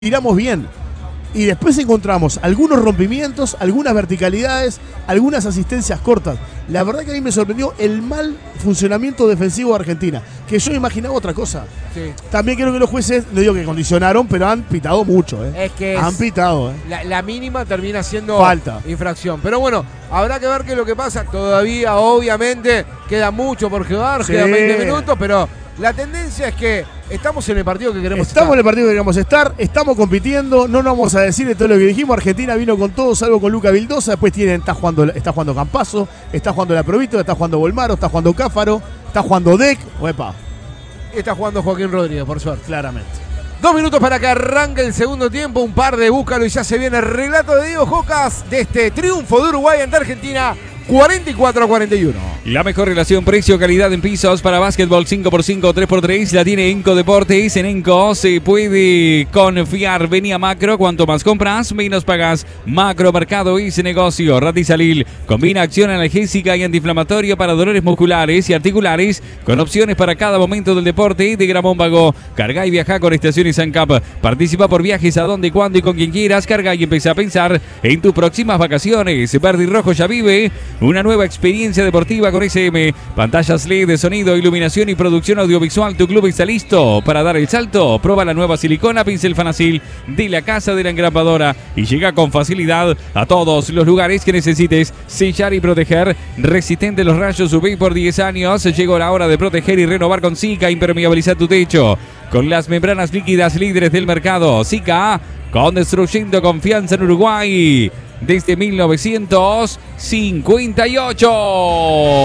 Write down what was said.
tiramos bien. Y después encontramos algunos rompimientos, algunas verticalidades, algunas asistencias cortas. La verdad que a mí me sorprendió el mal funcionamiento defensivo de Argentina, que yo imaginaba otra cosa. Sí. También creo que los jueces, no digo que condicionaron, pero han pitado mucho. Es que han pitado. La mínima termina siendo falta, infracción. Pero bueno, habrá que ver qué es lo que pasa. Todavía, obviamente, queda mucho por jugar, sí. quedan 20 minutos, pero la tendencia es que estamos en el partido que queremos estar. Estamos en el partido que queremos estar, estamos compitiendo, no nos vamos a decir de todo lo que dijimos. Argentina vino con todo, salvo con Luca Vildosa. Después está jugando Campazzo, está jugando La Provito, está jugando Volmaro, está jugando Cáfaro, está jugando Deck. Uepa. Está jugando Joaquín Rodríguez, por suerte. Claramente. 2 minutos para que arranque el segundo tiempo. Un par de búscalo y ya se viene el relato de Diego Jocas de este triunfo de Uruguay ante Argentina. 44-41. La mejor relación precio-calidad en pisos para básquetbol 5x5 o 3x3 la tiene Enco Deportes. En Enco se puede confiar. Vení a Macro, cuanto más compras, menos pagas. Macro Mercado y ese negocio. Ratizalil combina acción analgésica y antiinflamatoria para dolores musculares y articulares, con opciones para cada momento del deporte de Gramómbago. Carga y viaja con Estaciones ANCAP. Participa por viajes a donde, cuando y con quien quieras. Carga y empieza a pensar en tus próximas vacaciones. Verde y Rojo ya vive una nueva experiencia deportiva con SM. Pantallas LED de sonido, iluminación y producción audiovisual. Tu club está listo para dar el salto. Prueba la nueva silicona Pincel Fanacil de la Casa de la Engrapadora y llega con facilidad a todos los lugares que necesites sellar y proteger. Resistente a los rayos UV por 10 años. Llegó la hora de proteger y renovar con Sika. Impermeabilizar tu techo con las membranas líquidas líderes del mercado. Sika, construyendo confianza en Uruguay desde 1958.